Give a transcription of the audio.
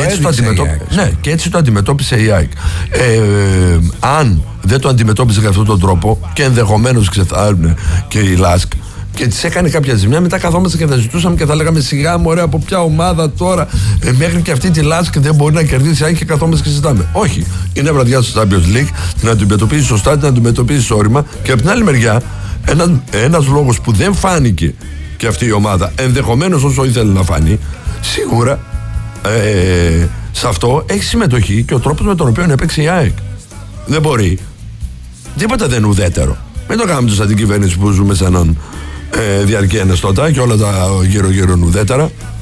και έτσι το αντιμετώπισε η ΑΕΚ. Αν δεν το αντιμετώπισε με αυτόν τον τρόπο και ενδεχομένως ξεθάρουν και η ΛΑΣΚ και της έκανε κάποια ζημιά, μετά καθόμαστε και θα ζητούσαμε και θα λέγαμε σιγά μωρέ από ποια ομάδα τώρα, μέχρι και αυτή τη ΛΑΣΚ δεν μπορεί να κερδίσει ΑΕΚ, και καθόμαστε και συζητάμε. Όχι, είναι βραδιά στο Champions League, την αντιμετωπίζει σωστά, την αντιμετωπίζει όρημα, και από την άλλη μεριά ένας λόγος που δεν φάνηκε και αυτή η ομάδα, ενδεχομένως όσο ήθελε να φανεί, σίγουρα σε αυτό έχει συμμετοχή και ο τρόπος με τον οποίο έπαιξε η ΑΕΚ. Δεν μπορεί. Τίποτα δεν είναι ουδέτερο. Μην το κάνουμε σαν την κυβέρνηση που ζούμε σε έναν διαρκή εναιστώτα και όλα τα γύρω-γύρω ουδέτερα.